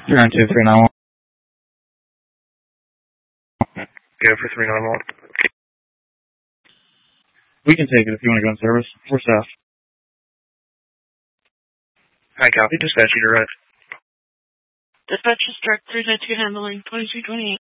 392-391. Go for 391. We can take it if you want to go in service. We're staff. Hi, copy. Dispatch, you direct. Dispatch is direct 392 handling 2228.